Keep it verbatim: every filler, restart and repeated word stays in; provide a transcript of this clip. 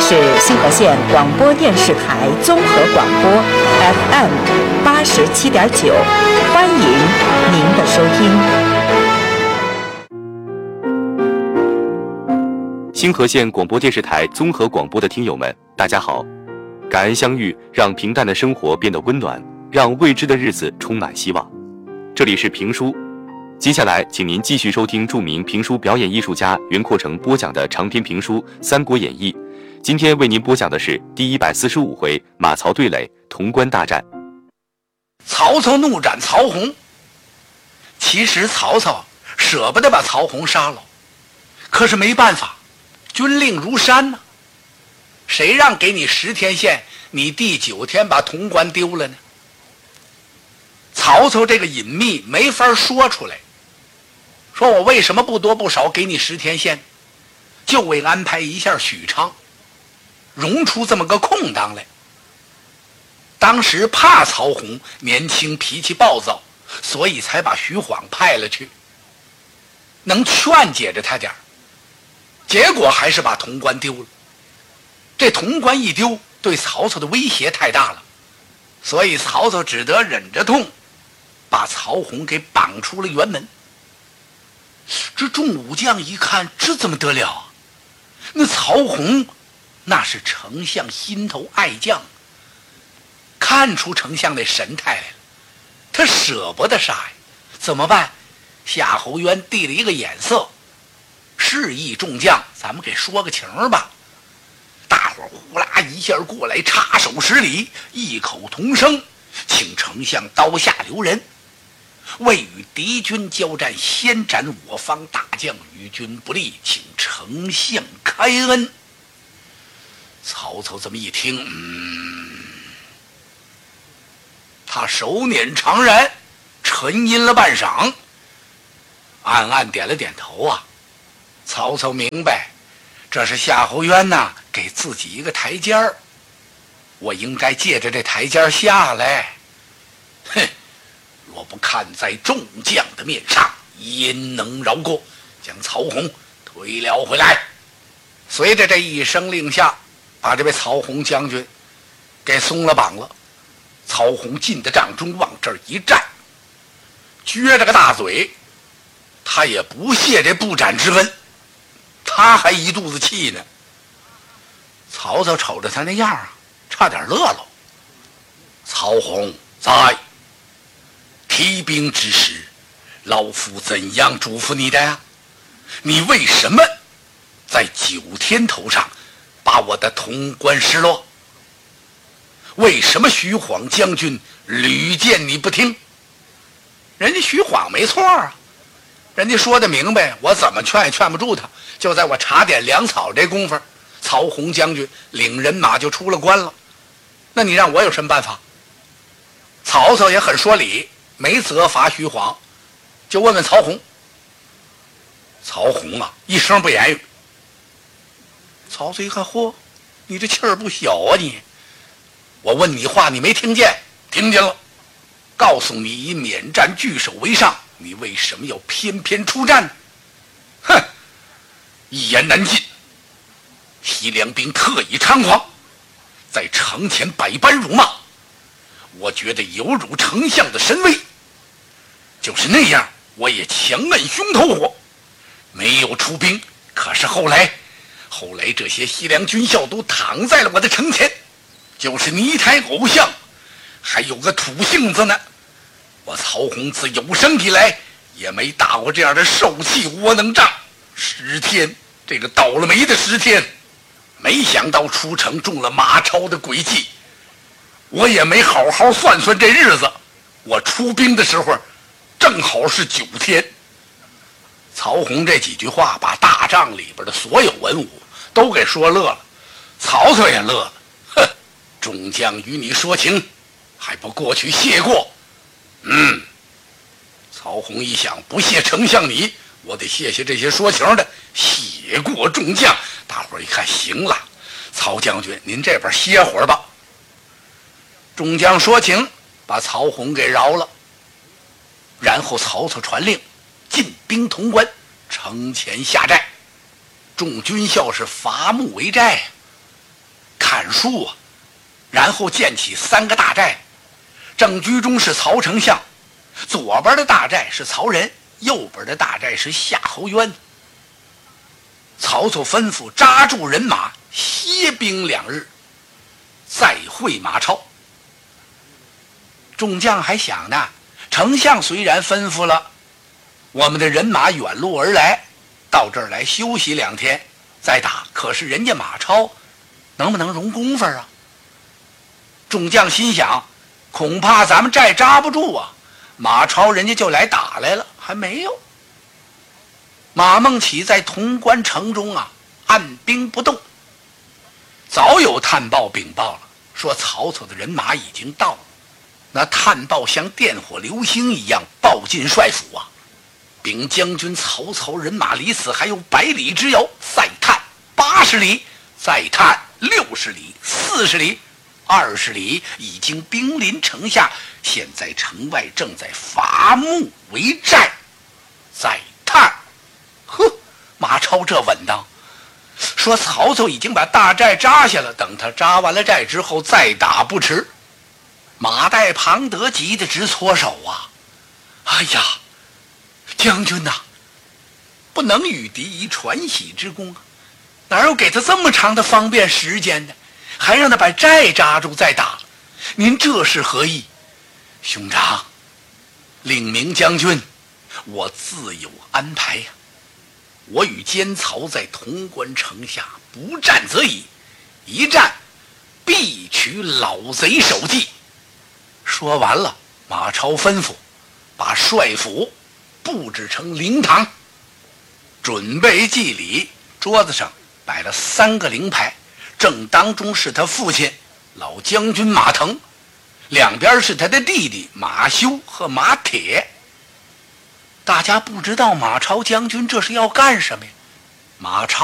是兴和县广播电视台综合广播 F M 八十七点九，欢迎您的收听。 兴和县广播电视台综合广播的听友们，大家好！感恩相遇，让平淡的生活变得温暖，让未知的日子充满希望。这里是评书，接下来请您继续收听著名评书表演艺术家袁阔成播讲的长篇评书《三国演义》。今天为您播讲的是第一百四十五回马曹对垒，潼关大战。 曹操怒斩曹洪。其实曹操舍不得把曹洪杀了，可是没办法，军令如山呢、啊。谁让给你十天线，你第九天把潼关丢了呢？曹操这个隐秘没法说出来，说我为什么不多不少给你十天线，就为安排一下许昌，容出这么个空当来。当时怕曹洪年轻脾气暴躁，所以才把徐晃派了去，能劝解着他点儿，结果还是把潼关丢了。这潼关一丢，对曹操的威胁太大了，所以曹操只得忍着痛，把曹洪给绑出了辕门。这众武将一看，这怎么得了啊？那曹洪那是丞相心头爱将，看出丞相那神态来了，他舍不得杀呀，怎么办？夏侯渊递了一个眼色，示意众将，咱们给说个情吧。大伙呼啦一下过来，插手施礼，异口同声，请丞相刀下留人，未与敌军交战，先斩我方大将，与君不利，请丞相开恩。曹操这么一听，嗯，他手捻长髯，沉吟了半晌，暗暗点了点头啊。曹操明白，这是夏侯渊呐、啊，给自己一个台阶儿，我应该借着这台阶下来。哼，若不看在众将的面上，焉能饶过？将曹洪推了回来。随着这一声令下，把这位曹洪将军给松了绑了。曹洪进的帐中，往这儿一站，撅着个大嘴，他也不屑这不斩之恩，他还一肚子气呢。曹操瞅着他那样啊，差点乐了。曹洪在，提兵之时，老夫怎样嘱咐你的呀？你为什么在九天头上把我的潼关失落？为什么徐晃将军屡谏你不听？人家徐晃没错啊，人家说的明白，我怎么劝也劝不住他。就在我查点粮草这功夫，曹洪将军领人马就出了关了，那你让我有什么办法？曹操也很说理，没责罚徐晃，就问问曹洪。曹洪啊，一声不言语。曹操一看，嚯，你这气儿不小啊你！我问你话，你没听见？听见了。告诉你，以免战据守为上，你为什么要偏偏出战？哼，一言难尽。西凉兵特以猖狂，在城前百般辱骂，我觉得有辱丞相的神威。就是那样，我也强摁胸头火，没有出兵。可是后来，后来这些西凉军校都躺在了我的城前，就是泥台偶像，还有个土性子呢。我曹洪自有生以来也没打过这样的受气窝囊仗。十天，这个倒了霉的十天，没想到出城中了马超的诡计，我也没好好算算这日子。我出兵的时候正好是九天。曹洪这几句话把大帐里边的所有文武都给说乐了，曹操也乐了。哼，众将与你说情，还不过去谢过？嗯，曹洪一想，不谢丞相你，我得谢谢这些说情的，谢过众将。大伙儿一看，行了，曹将军您这边歇会儿吧。众将说情，把曹洪给饶了。然后曹操传令，进兵潼关，城前下寨。众军校是伐木为寨， 砍树啊，然后建起三个大寨，正居中是曹丞相，左边的大寨是曹仁，右边的大寨是夏侯渊。曹操吩咐扎住人马，歇兵两日，再会马超。众将还想呢，丞相虽然吩咐了，我们的人马远路而来，到这儿来休息两天再打，可是人家马超能不能容功夫啊？众将心想，恐怕咱们寨扎不住啊，马超人家就来打来了，还没有。马孟起在潼关城中啊，按兵不动。早有探报禀报了，说曹操的人马已经到了。那探报像电火流星一样报进帅府啊，禀将军曹操人马离此还有百里之遥，再探八十里，再探六十里，四十里，二十里，已经兵临城下，现在城外正在伐木为寨。再探，呵，马超这稳当，说曹操已经把大寨扎下了，等他扎完了寨之后再打不迟。马岱、庞德急得直搓手啊！哎呀，将军呐、啊，不能与敌以传喜之功啊，哪有给他这么长的方便时间呢？还让他把寨扎住再打，您这是何意？兄长，领明将军，我自有安排呀、啊。我与奸曹在潼关城下，不战则已，一战必取老贼首级。说完了，马超吩咐把帅府布置成灵堂，准备祭礼。桌子上摆了三个灵牌，正当中是他父亲老将军马腾，两边是他的弟弟马修和马铁。大家不知道马超将军这是要干什么呀？马超